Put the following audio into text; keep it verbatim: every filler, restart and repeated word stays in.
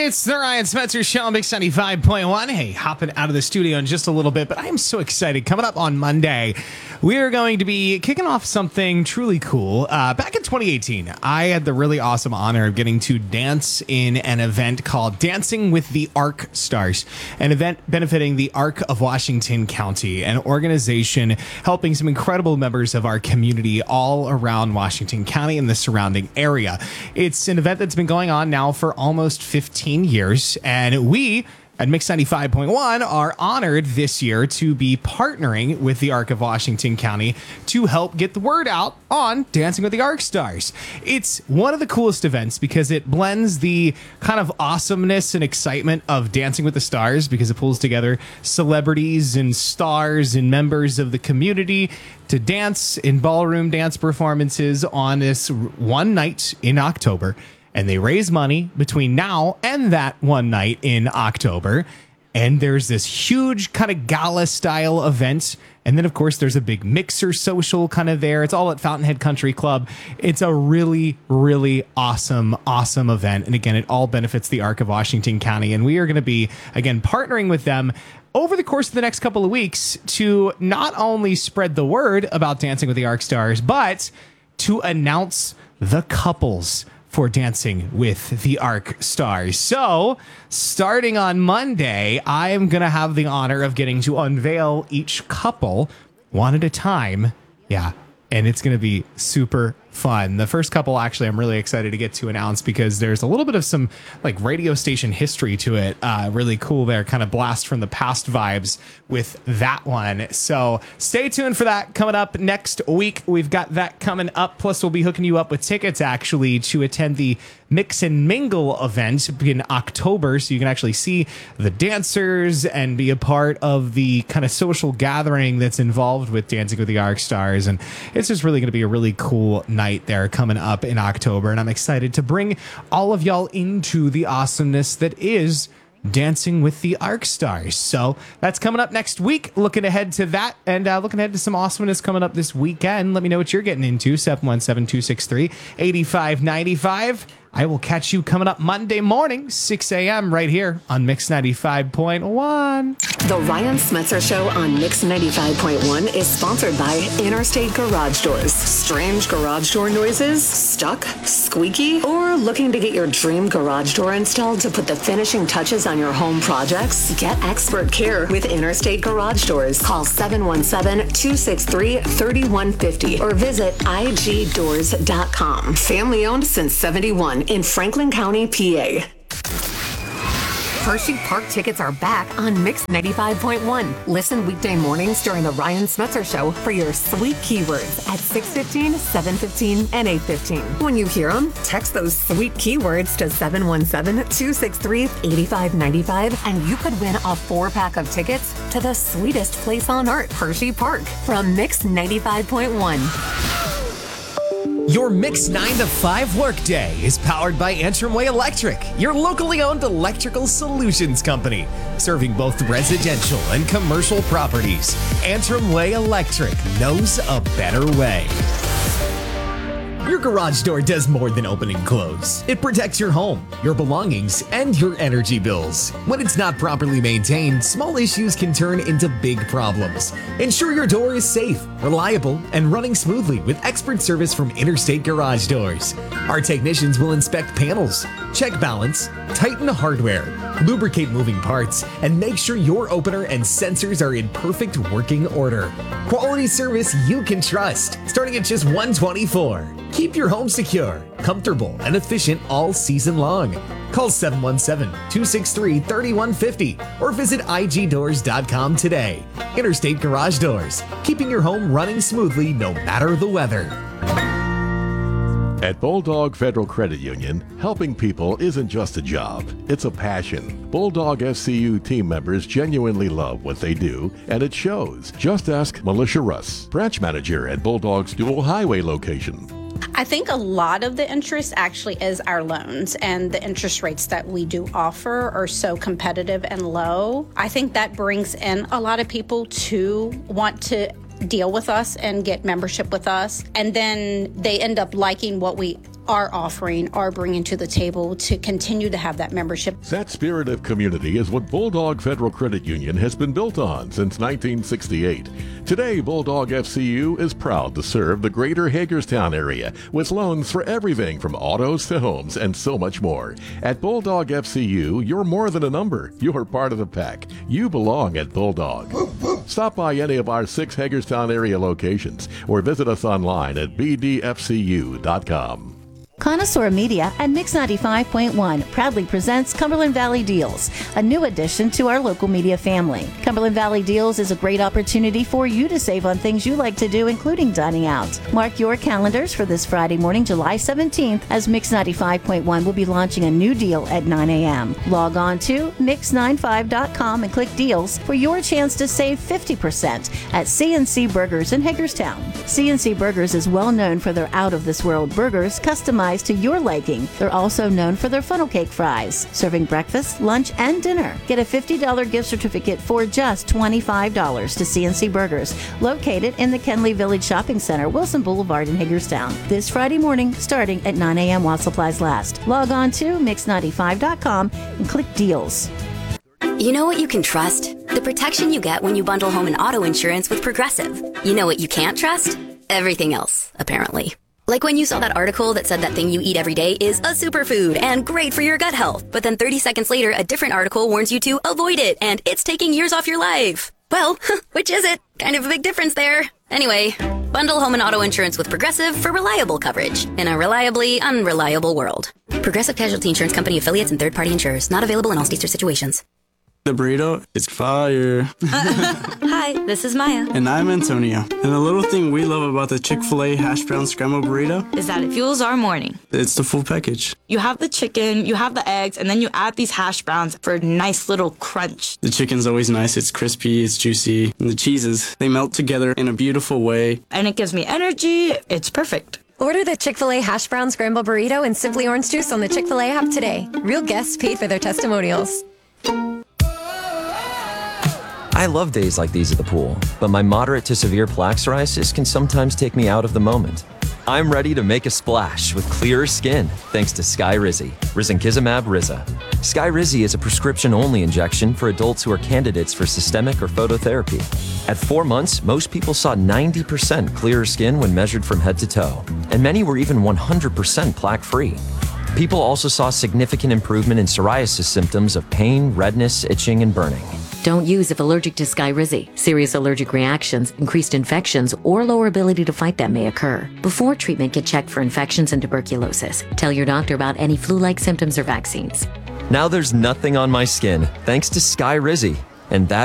It's the Ryan Spencer Show on Mix ninety-five point one. Hey, hopping out of the studio in just a little bit, but I am so excited. Coming up on Monday, we are going to be kicking off something truly cool. Uh, back in twenty eighteen, I had the really awesome honor of getting to dance in an event called Dancing with the Arc Stars, an event benefiting the Arc of Washington County, an organization helping some incredible members of our community all around Washington County and the surrounding area. It's an event that's been going on now for almost fifteen years, and we at Mix ninety-five point one are honored this year to be partnering with the Arc of Washington County to help get the word out on Dancing with the Arc Stars. It's one of the coolest events because it blends the kind of awesomeness and excitement of Dancing with the Stars, because it pulls together celebrities and stars and members of the community to dance in ballroom dance performances on this one night in October. And they raise money between now and that one night in October. And there's this huge kind of gala style event. And then, of course, there's a big mixer social kind of there. It's all at Fountainhead Country Club. It's a really, really awesome, awesome event. And again, it all benefits the Arc of Washington County. And we are going to be, again, partnering with them over the course of the next couple of weeks to not only spread the word about Dancing with the Arc Stars, but to announce the couples for Dancing with the Arc Stars. So, starting on Monday, I am going to have the honor of getting to unveil each couple one at a time. Yeah, and it's going to be super fun. The first couple, actually, I'm really excited to get to announce because there's a little bit of some like radio station history to it. Uh, really cool there, kind of blast from the past vibes with that one. So stay tuned for that coming up next week. We've got that coming up. Plus, we'll be hooking you up with tickets actually to attend the Mix and Mingle event in October, so you can actually see the dancers and be a part of the kind of social gathering that's involved with Dancing with the Arc Stars. And it's just really going to be a really cool night there coming up in October. And I'm excited to bring all of y'all into the awesomeness that is Dancing with the Arc Stars. So that's coming up next week. Looking ahead to that, and uh, looking ahead to some awesomeness coming up this weekend. Let me know what you're getting into. seven one seven, two six three, eight five nine five. I will catch you coming up Monday morning, six a.m. right here on Mix ninety-five point one. The Ryan Smetzer Show on Mix ninety-five point one is sponsored by Interstate Garage Doors. Strange garage door noises? Stuck? Squeaky? Or looking to get your dream garage door installed to put the finishing touches on your home projects? Get expert care with Interstate Garage Doors. Call seven one seven, two six three, three one five zero or visit I G doors dot com. Family owned since seventy-one in Franklin County, P A. Hershey Park tickets are back on Mix ninety-five point one. Listen weekday mornings during the Ryan Smetzer Show for your sweet keywords at six fifteen, seven fifteen, and eight fifteen. When you hear them, text those sweet keywords to seven one seven, two six three, eight five nine five and you could win a four-pack of tickets to the sweetest place on earth, Hershey Park, from Mix ninety-five point one. Your Mix nine to five workday is powered by Antrim Way Electric, your locally owned electrical solutions company, serving both residential and commercial properties. Antrim Way Electric knows a better way. Your garage door does more than open and close. It protects your home, your belongings, and your energy bills. When it's not properly maintained, small issues can turn into big problems. Ensure your door is safe, reliable, and running smoothly with expert service from Interstate Garage Doors. Our technicians will inspect panels, check balance, tighten hardware, lubricate moving parts, and make sure your opener and sensors are in perfect working order. Quality service you can trust, starting at just one hundred twenty-four dollars. Keep your home secure, comfortable, and efficient all season long. Call seven one seven, two six three, three one five zero or visit I G doors dot com today. Interstate Garage Doors, keeping your home running smoothly no matter the weather. At Bulldog Federal Credit Union, helping people isn't just a job, it's a passion. Bulldog S C U team members genuinely love what they do, and it shows. Just ask Militia Russ, branch manager at Bulldog's Dual Highway location. I think a lot of the interest actually is our loans, and the interest rates that we do offer are so competitive and low. I think that brings in a lot of people to want to deal with us and get membership with us, and then they end up liking what we are offering, are bringing to the table to continue to have that membership. That spirit of community is what Bulldog Federal Credit Union has been built on since nineteen sixty-eight. Today, Bulldog F C U is proud to serve the greater Hagerstown area with loans for everything from autos to homes and so much more. At Bulldog F C U, you're more than a number. You're part of the pack. You belong at Bulldog. Stop by any of our six Hagerstown area locations or visit us online at b d f c u dot com. Connoisseur Media and Mix ninety-five point one proudly presents Cumberland Valley Deals, a new addition to our local media family. Cumberland Valley Deals is a great opportunity for you to save on things you like to do, including dining out. Mark your calendars for this Friday morning, July seventeenth, as Mix ninety-five point one will be launching a new deal at nine a.m. Log on to mix ninety-five dot com and click Deals for your chance to save fifty percent at C and C Burgers in Hagerstown. C and C Burgers is well known for their out-of-this-world burgers, customized to your liking. They're also known for their funnel cake fries, serving breakfast, lunch, and dinner. Get a fifty dollars gift certificate for just twenty-five dollars to C and C Burgers, located in the Kenley Village Shopping Center, Wilson Boulevard in Hagerstown. This Friday morning, starting at nine a.m. while supplies last. Log on to mix ninety-five dot com and click Deals. You know what you can trust? The protection you get when you bundle home and auto insurance with Progressive. You know what you can't trust? Everything else, apparently. Like when you saw that article that said that thing you eat every day is a superfood and great for your gut health, but then thirty seconds later, a different article warns you to avoid it and it's taking years off your life. Well, which is it? Kind of a big difference there. Anyway, bundle home and auto insurance with Progressive for reliable coverage in a reliably unreliable world. Progressive Casualty Insurance Company affiliates and third-party insurers. Not available in all states or situations. The burrito is fire. Hi, this is Maya. And I'm Antonio. And the little thing we love about the Chick-fil-A hash brown scrambled burrito is that it fuels our morning. It's the full package. You have the chicken, you have the eggs, and then you add these hash browns for a nice little crunch. The chicken's always nice. It's crispy, it's juicy. And the cheeses, they melt together in a beautiful way. And it gives me energy. It's perfect. Order the Chick-fil-A hash brown scrambled burrito and Simply Orange Juice on the Chick-fil-A app today. Real guests paid for their testimonials. I love days like these at the pool, but my moderate to severe plaque psoriasis can sometimes take me out of the moment. I'm ready to make a splash with clearer skin thanks to Skyrizi, risankizumab Riza. Skyrizi is a prescription-only injection for adults who are candidates for systemic or phototherapy. At four months, most people saw ninety percent clearer skin when measured from head to toe, and many were even one hundred percent plaque-free. People also saw significant improvement in psoriasis symptoms of pain, redness, itching, and burning. Don't use if allergic to Skyrizi. Serious allergic reactions, increased infections, or lower ability to fight them may occur. Before treatment, get checked for infections and tuberculosis. Tell your doctor about any flu-like symptoms or vaccines. Now there's nothing on my skin, thanks to Skyrizi, and that